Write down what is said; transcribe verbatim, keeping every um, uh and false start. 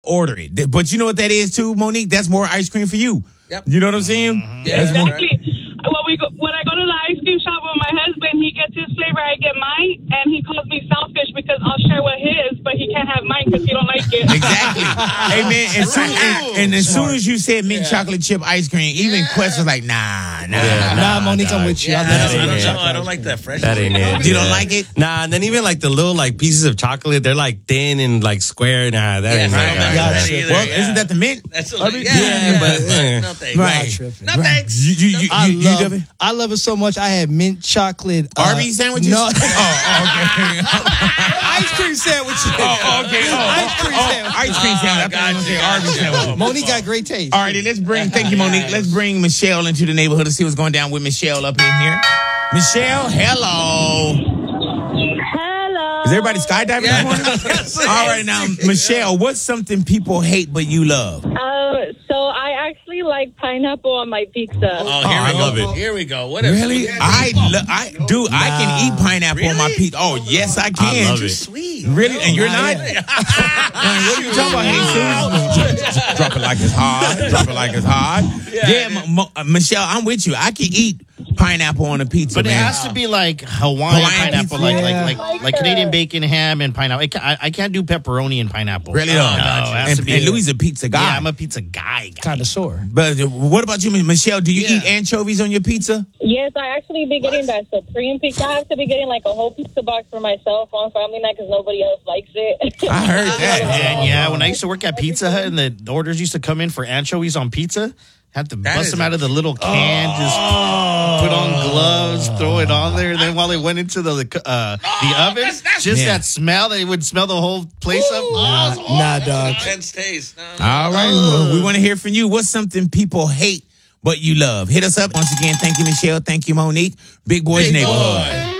order it. But you know what that is too, Monique? That's more ice cream for you. Yep. You know what I'm saying? Mm-hmm. Yeah, That's more- Exactly. When, we go, when I go to the ice cream shop with my husband, he gets his flavor, I get mine, and he calls me selfish because I'll share with his, but he can't have mine because he don't like it. Exactly. Hey, man, and, soon, and, and as soon as you said mint Yeah. chocolate chip ice cream, even Yeah. Quest was like, nah, nah, Yeah. nah. Nah, Monique, I'm with you. Yeah, I I, love don't, I, chocolate don't, chip know. I don't ice like that fresh. That ain't it. You don't Yeah. like it? Nah, and then even like the little like pieces of chocolate, they're like thin and like square. Nah, that Yeah, ain't I right. don't mess with Gotcha. that either, Well, yeah. isn't that the mint? That's I what, mean, yeah, yeah, yeah, but, but, eh. no thanks. Right. tripping. No thanks. You, you, you, I you, you love love it? I love it so much. I had mint chocolate uh, Arby's sandwiches? No, Oh, okay. ice cream sandwiches. Oh, okay. Oh, Ice cream oh, sandwich. ice cream sandwich. I thought you were gonna say Arby's sandwich. Monique got great taste. All righty, let's bring, thank you, Monique. Let's bring Michelle into the neighborhood to see what's going down with Michelle up in here. Michelle, hello. Hello. Is everybody skydiving Yeah. this morning? All right, now, Michelle, what's something people hate but you love? Um, so I actually like pineapple on my pizza. Oh, here Oh, we I go. love it. Here we go. What if Really? I, lo- I, dude, I can eat pineapple on my Really? pizza. Oh, yes, I can. I love it. sweet. Really? And you're not? Nah, Man, what are you talking about, Jesus? Drop it like it's hot. Drop it like it's hot. Yeah, M- M- uh, Michelle, I'm with you. I can eat pineapple on a pizza, But it man. has to be like Hawaiian, Hawaiian pineapple, pizza? like, Yeah. like like like Canadian bacon, ham, and pineapple. I can't, I, I can't do pepperoni and pineapple. Really? No, though? it has and, to be. and Louis is a pizza guy. Yeah, I'm a pizza guy. guy. Kind of sore. But uh, what about you, Michelle? Do you Yeah. eat anchovies on your pizza? Yes, I actually be getting that supreme pizza. I have to be getting like a whole pizza box for myself on family night because nobody else likes it. I heard that. And yeah, when I used to work at Pizza Hut and the orders used to come in for anchovies on pizza, had to That bust is them a- out of the little can, just put on gloves, throw it on there. And then while it went into the uh, the oven, that's- that's- just Yeah. that smell, they would smell the whole place up. Nah, nah, dog. Intense taste. No. All right. Well, we want to hear from you. What's something people hate but you love? Hit us up. Once again, thank you, Michelle. Thank you, Monique. Big Boys Big Neighborhood. boy.